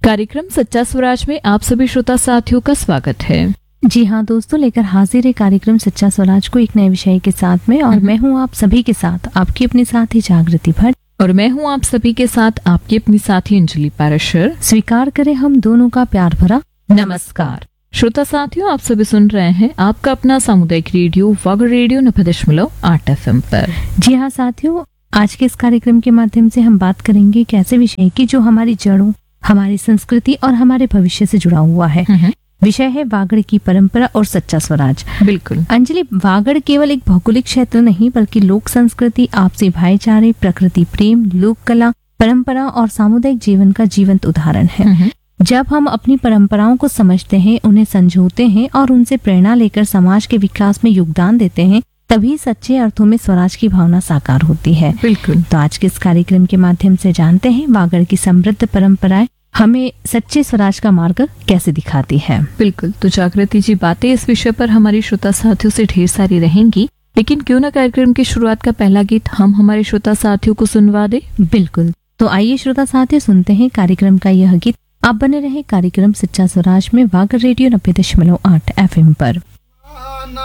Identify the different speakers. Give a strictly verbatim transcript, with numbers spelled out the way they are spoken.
Speaker 1: कार्यक्रम सच्चा स्वराज में आप सभी श्रोता साथियों का स्वागत है।
Speaker 2: जी हाँ दोस्तों, लेकर हाजिर है कार्यक्रम सच्चा स्वराज को एक नए विषय के साथ में। और मैं हूँ आप सभी के साथ आपकी अपनी साथी जागृति भट्ट,
Speaker 1: और मैं हूँ आप सभी के साथ आपकी अपनी साथी अंजलि पाराशर।
Speaker 2: स्वीकार करें हम दोनों का प्यार भरा
Speaker 1: नमस्कार। श्रोता साथियों, आप सभी सुन रहे हैं आपका अपना सामुदायिक रेडियो वागड़ रेडियो नब्बे दशमलव आठ एफ एम पर।
Speaker 2: जी हाँ साथियों, आज के इस कार्यक्रम के माध्यम से हम बात करेंगे एक ऐसे विषय की जो हमारी जड़ों, हमारी संस्कृति और हमारे भविष्य से जुड़ा हुआ है। विषय है वागड़ की परंपरा और सच्चा स्वराज।
Speaker 1: बिल्कुल
Speaker 2: अंजलि, वागड़ केवल एक भौगोलिक क्षेत्र नहीं बल्कि लोक संस्कृति, आपसी भाईचारे, प्रकृति प्रेम, लोक कला, परंपरा और सामुदायिक जीवन का जीवंत उदाहरण है। जब हम अपनी परंपराओं को समझते हैं, उन्हें संजोते हैं और उनसे प्रेरणा लेकर समाज के विकास में योगदान देते हैं, तभी सच्चे अर्थों में स्वराज की भावना साकार होती है।
Speaker 1: बिल्कुल।
Speaker 2: तो आज के इस कार्यक्रम के माध्यम से जानते हैं वागड़ की समृद्ध परंपराएं हमें सच्चे स्वराज का मार्ग कैसे दिखाती है।
Speaker 1: बिल्कुल। तो जागृति जी, बातें इस विषय पर हमारी श्रोता साथियों से ढेर सारी रहेंगी, लेकिन क्यों न कार्यक्रम की शुरुआत का पहला गीत हम हमारे श्रोता साथियों को सुनवा दे।
Speaker 2: बिल्कुल। तो आइए श्रोता साथियों, सुनते हैं कार्यक्रम का यह गीत। आप बने रहे कार्यक्रम सच्चा स्वराज में वागड़ रेडियो नब्बे दशमलव आठ एफ एम पर।